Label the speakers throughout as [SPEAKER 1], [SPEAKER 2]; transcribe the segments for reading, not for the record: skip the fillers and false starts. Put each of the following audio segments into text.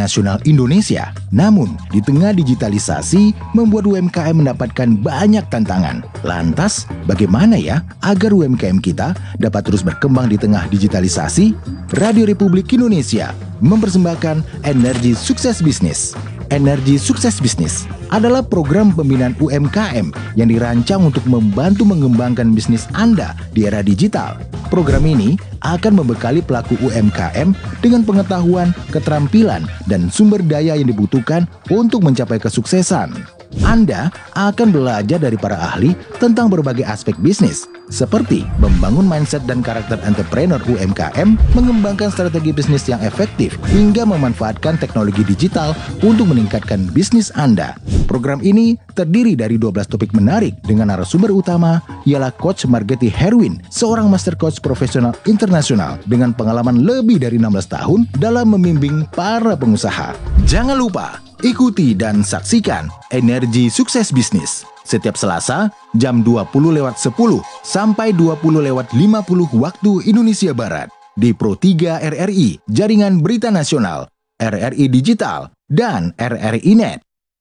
[SPEAKER 1] nasional Indonesia. Namun, di tengah digitalisasi membuat UMKM mendapatkan banyak tantangan. Lantas, bagaimana ya agar UMKM kita dapat terus berkembang di tengah digitalisasi? Radio Republik Indonesia mempersembahkan Energi Sukses Bisnis. Energi Sukses Bisnis adalah program pembinaan UMKM yang dirancang untuk membantu mengembangkan bisnis Anda di era digital. Program ini akan membekali pelaku UMKM dengan pengetahuan, keterampilan, dan sumber daya yang dibutuhkan untuk mencapai kesuksesan. Anda akan belajar dari para ahli tentang berbagai aspek bisnis, seperti membangun mindset dan karakter entrepreneur UMKM, mengembangkan strategi bisnis yang efektif, hingga memanfaatkan teknologi digital untuk meningkatkan bisnis Anda. Program ini terdiri dari 12 topik menarik dengan narasumber utama ialah Coach Margeti Herwin, seorang master coach profesional internasional dengan pengalaman lebih dari 16 tahun dalam membimbing para pengusaha. Jangan lupa ikuti dan saksikan Energi Sukses Bisnis setiap Selasa jam 20.10 sampai 20.50 waktu Indonesia Barat di Pro 3 RRI, Jaringan Berita Nasional, RRI Digital, dan RRI Net.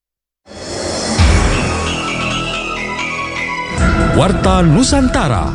[SPEAKER 2] Warta Nusantara.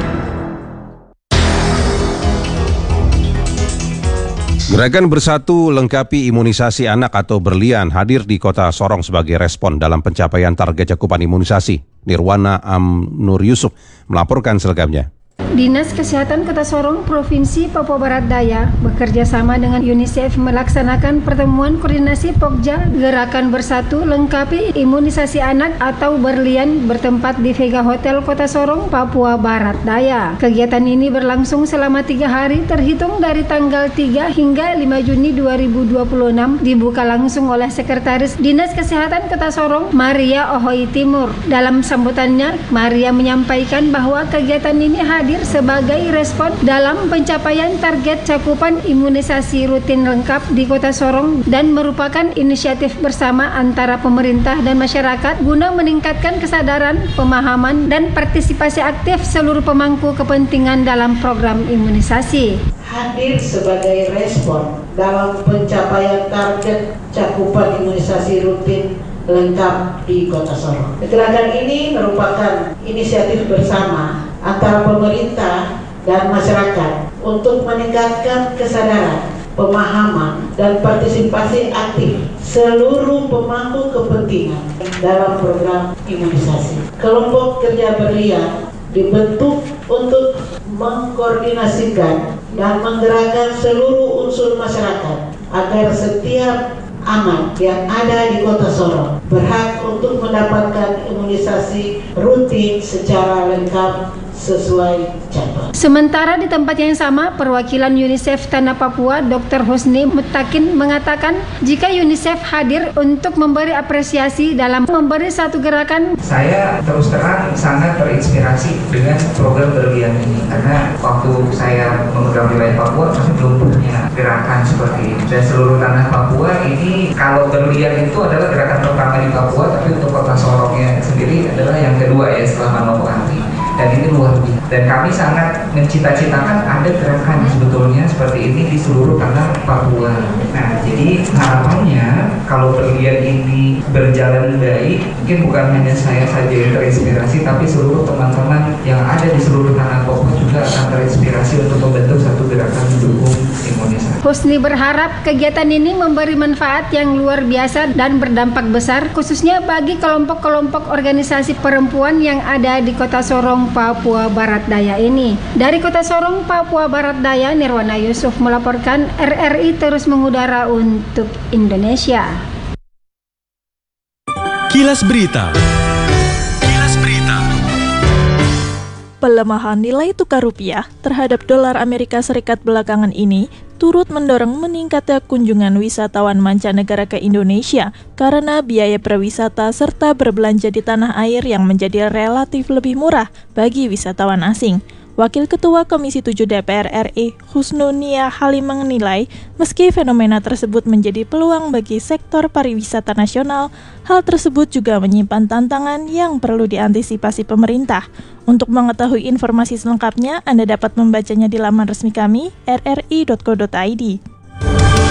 [SPEAKER 2] Gerakan Bersatu Lengkapi Imunisasi Anak atau Berlian hadir di Kota Sorong sebagai respon dalam pencapaian target cakupan imunisasi. Nirwana Nur Yusuf melaporkan selengkapnya.
[SPEAKER 3] Dinas Kesehatan Kota Sorong, Provinsi Papua Barat Daya bekerja sama dengan UNICEF melaksanakan pertemuan koordinasi Pokja Gerakan Bersatu Lengkapi Imunisasi Anak atau Berlian bertempat di Vega Hotel Kota Sorong, Papua Barat Daya. Kegiatan ini berlangsung selama 3 hari terhitung dari tanggal 3 hingga 5 Juni 2026, dibuka langsung oleh Sekretaris Dinas Kesehatan Kota Sorong, Maria Ohoi Timur. Dalam sambutannya, Maria menyampaikan bahwa kegiatan ini hadir sebagai respon dalam pencapaian target cakupan imunisasi rutin lengkap di Kota Sorong dan merupakan inisiatif bersama antara pemerintah dan masyarakat guna meningkatkan kesadaran, pemahaman, dan partisipasi aktif seluruh pemangku kepentingan dalam program imunisasi.
[SPEAKER 4] Hadir sebagai respon dalam pencapaian target cakupan imunisasi rutin lengkap di Kota Sorong. Gerakan ini merupakan inisiatif bersama antara pemerintah dan masyarakat untuk meningkatkan kesadaran, pemahaman, dan partisipasi aktif seluruh pemangku kepentingan dalam program imunisasi. Kelompok kerja Berlian dibentuk untuk mengkoordinasikan dan menggerakkan seluruh unsur masyarakat agar setiap anak yang ada di Kota Sorong berhak untuk mendapatkan imunisasi rutin secara lengkap sesuai jadwal.
[SPEAKER 3] Sementara di tempat yang sama, perwakilan UNICEF Tanah Papua Dr. Husni Mutakin mengatakan jika UNICEF hadir untuk memberi apresiasi dalam memberi satu gerakan.
[SPEAKER 5] Saya terus terang sangat terinspirasi dengan program Berlian ini karena waktu saya memegang wilayah Papua masih belum punya gerakan seperti ini. Dan seluruh tanah Papua ini, kalau Berlian itu adalah gerakan pertama di Papua, tapi untuk Kota Sorongnya sendiri adalah yang kedua ya setelah Manokwari. Dan ini luar biasa. Dan kami sangat mencita-citakan ada gerakan sebetulnya seperti ini di seluruh tanah Papua. Nah, jadi harapannya kalau Berlian ini berjalan baik, mungkin bukan hanya saya saja yang terinspirasi, tapi seluruh teman-teman yang ada di seluruh tanah Papua juga akan terinspirasi untuk membentuk satu gerakan mendukung imunisasi.
[SPEAKER 3] Husni berharap kegiatan ini memberi manfaat yang luar biasa dan berdampak besar, khususnya bagi kelompok-kelompok organisasi perempuan yang ada di Kota Sorong, Papua Barat Daya ini. Dari Kota Sorong, Papua Barat Daya, Nirwana Yusuf melaporkan. RRI terus mengudara untuk Indonesia.
[SPEAKER 2] Kilas Berita. Kilas Berita.
[SPEAKER 6] Pelemahan nilai tukar rupiah terhadap dolar Amerika Serikat belakangan ini turut mendorong meningkatnya kunjungan wisatawan mancanegara ke Indonesia karena biaya perwisata serta berbelanja di tanah air yang menjadi relatif lebih murah bagi wisatawan asing. Wakil Ketua Komisi 7 DPR RI, Husnunia Halim menilai, meski fenomena tersebut menjadi peluang bagi sektor pariwisata nasional, hal tersebut juga menyimpan tantangan yang perlu diantisipasi pemerintah. Untuk mengetahui informasi selengkapnya, Anda dapat membacanya di laman resmi kami, rri.co.id.